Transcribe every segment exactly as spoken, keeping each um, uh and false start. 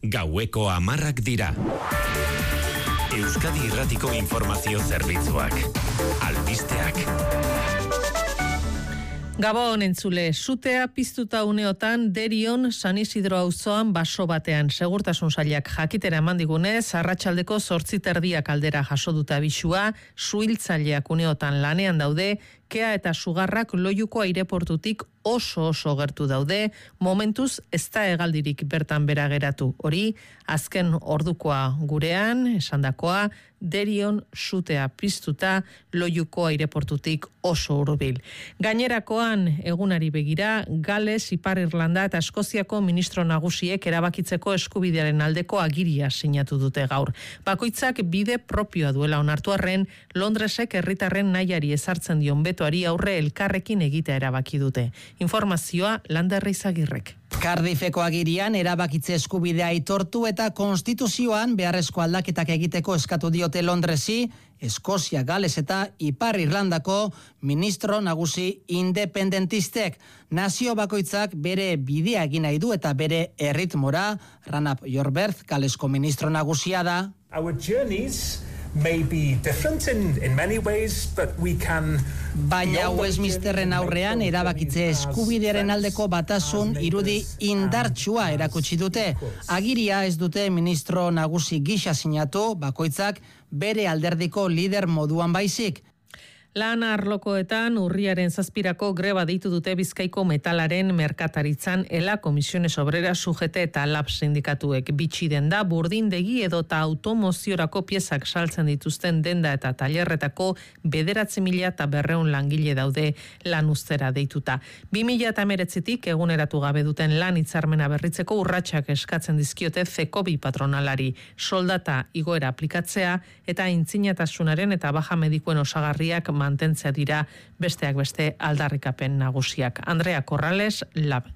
Gaueko hamarrak dira. Euskadi Irratiko Informazio Zerbitzuak. Albisteak. Gabon entzule, sutea piztuta uneotan Derion San Isidro auzoan baso batean. Segurtasun sailak jakitera eman digunez, arratsaldeko zortzi terdiak aldera jaso dute abisua, suhiltzaileak uneotan lanean daude, kea eta sugarrak Loiuko aireportutik oso oso gertu daude, momentuz ez da hegaldirik bertan bera geratu. Hori, azken ordukoa gurean, esandakoa, Derion sutea piztuta Loiuko aireportutik oso hurbil. Gainerakoan egunari begira, Gales, Ipar Irlanda eta Eskoziako ministro nagusiek erabakitzeko eskubidearen aldeko agiria sinatu dute gaur. Bakoitzak bide propioa duela onartu arren, Londresek herritarren nahiari ezartzen dion betoari aurre elkarrekin egitea erabaki dute. Informazioa Landerra Izagirrek. Cardiffeko agirian erabakitze eskubidea aitortu eta konstituzioan beharrezko aldaketak egiteko eskatu diote Londresi, Eskozia, Gales eta Ipar Irlandako ministro nagusi independentistek. Nazio bakoitzak bere bidea egin nahi du eta bere erritmora, Ranap Yorberth, Galesko ministro nagusia da. Our journeys may be different in, in many ways, but we can... Baina Westminsterren aurrean erabakitze eskubidearen aldeko batasun irudi indartsua erakutsi dute. Agiria ez dute ministro nagusi gisa sinatu, bakoitzak bere alderdiko lider moduan baizik. Lan arlokoetan urriaren zazpirako greba deitu dute Bizkaiko metalaren merkataritzan Ela Komisiones Obreras Sujete eta Lab sindikatuek. Bitxi denda, burdindegi edota automoziorako piezak saltzen dituzten denda eta tailerretako bederatzi mila eta berreun langile daude lan ustera deituta. Bi mila eta hemeretzitik eguneratu gabe duten lan hitzarmena berritzeko urratsak eskatzen dizkiote Fekobi patronalari. Soldata igoera aplikatzea eta aintzinatasunaren eta baja medikuen osagarriak mantentzea dira besteak beste aldarrikapen nagusiak. Andrea Corrales, Lab.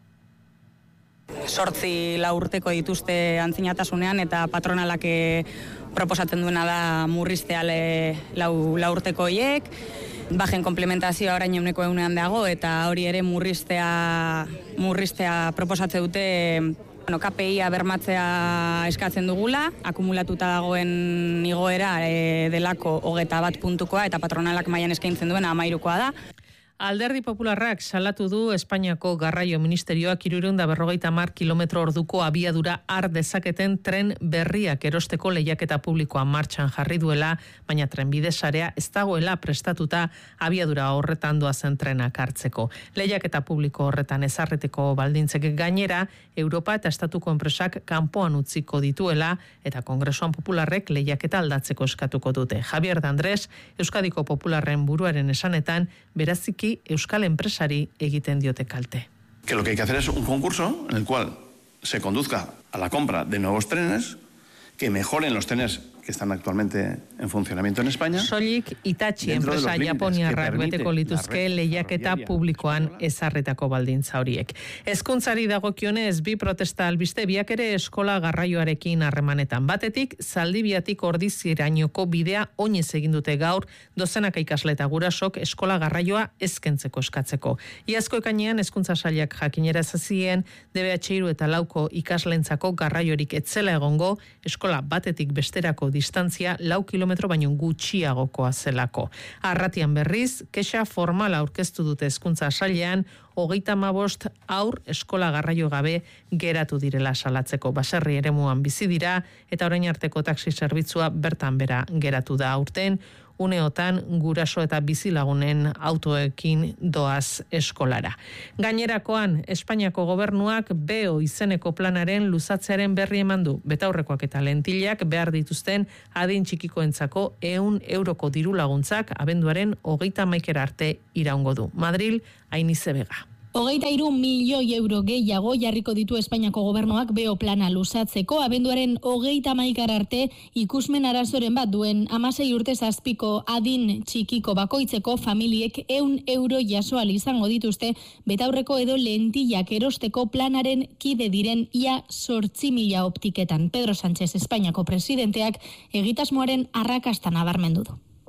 Sortzi lau urteko dituzte antzinatasunean eta patronalak proposatzen duena da murriztea lau, lau urteko hiek. Bajen komplementazioa orain euneko eunean dago eta hori ere murriztea, murriztea proposatze dute. Bueno, K P I-a bermatzea eskatzen dugula, akumulatuta dagoen igoera e, delako hogeta bat puntukoa eta patronalak mailan eskaintzen duen hamairukoa da. Alderdi Popularrak salatu du Espainiako Garraio Ministerioak hirurehun eta berrogeita hamar kilometro orduko abiadura har dezaketen tren berriak erosteko lehiaketa publikoa martxan jarri duela, baina trenbide sarea ez dagoela prestatuta abiadura horretan doazen trenak hartzeko. Lehiaketa publiko horretan ezarriteko baldintzek gainera, Europa eta estatuko enpresak kanpoan utziko dituela eta Kongresuan Popularrek lehiaketa aldatzeko eskatuko dute. Javier de Andrés, Euskadiko Popularren buruaren esanetan, beraziki euskal enpresari egiten diote kalte. Que lo que hay que hacer es un concurso en el cual se conduzca a la compra de nuevos trenes, que mejoren los trenes que están actualmente en funcionamiento en España. Soilik Itachi enpresa japoniarrak beteko lituzke lehiaketa publikoan ezarritako baldintza horiek. Hezkuntzari dagokionez bi protesta albiste biak ere eskola garraioarekin harremanetan. Batetik, Zaldibiatik Ordizirainoko bidea oinez egin dute gaur dozenaka ikasle eta gurasok eskola garraioa ezkentzeko eskatzeko. Iazko ekainean hezkuntza sailak jakinera zazien D B H hiru eta lauko ikaslentzako garraiorik etzela egongo eskola batetik besterako distantzia lau kilometro baino gutxiagokoa zelako. Arratian berriz, kexa formala aurkeztu dute hezkuntza sailean, hogeita hamabost haur eskola garraio gabe geratu direla salatzeko. Baserri eremuan bizi dira eta orain arteko taxi zerbitzua bertan bera geratu da aurten, uneotan guraso eta bizilagunen autoekin doaz eskolara. Gainerakoan, Espainiako gobernuak B O izeneko planaren luzatzearen berri eman du. Betaurrekoak eta lentilak behar dituzten adin txikikoentzako ehun euroko diru laguntzak abenduaren hogeita hamaikera arte iraungo du. Madril, Ainize Bega. Hogeita hiru milioi euro gehiago jarriko ditu Espainiako gobernuak B O plana luzatzeko abenduaren hogeita hamaikara arte ikusmen arazoren bat duen hamasei urte zazpiko adin txikiko bakoitzeko familiek ehun euro jaso ahal izango dituzte betaurreko edo lentillak erosteko planaren kide diren ia zortzi mila optiketan. Pedro Sánchez Espainiako presidenteak egitasmoaren arrakasta nabarmendu du.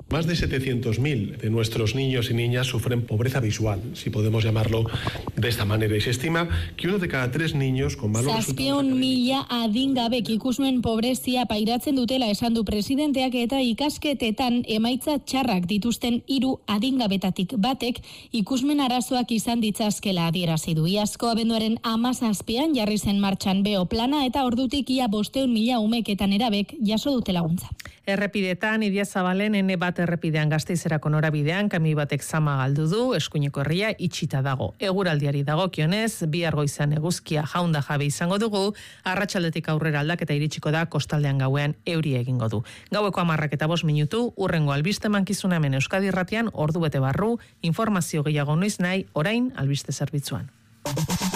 Más de setecientos mil de nuestros niños y niñas sufren pobreza visual, si podemos llamarlo de esta manera, y se estima que uno de cada tres niños con malos resultados... Zazpion mila adingabek ikusmen pobrezia pairatzen dutela esan du presidenteak eta ikasketetan emaitza txarrak dituzten hiru adingabetatik batek ikusmen arazoak izan ditzazkela adierazi du. Iazko abenduaren hamazazpian jarri zen martxan beo plana eta ordutik ia bosteun mila umeketan erabek jaso dute laguntza. Errepidetan, Idiazabalen ene bat errepidean Gasteizerako norabidean, kami batek zama galdu du, eskuineko herria itxita dago. Eguraldiari dagokionez, bihar goizean eguzkia jaunda jabe izango dugu, arratsaldetik aurrera aldaketa iritsiko da, kostaldean gauean euri egingo du. Gaueko hamarrak eta bost minutu, urrengo albiste mankizuna hemen Euskadi Irratian, ordu bete barru, informazio gehiago noiz nahi, orain albiste zerbitzuan.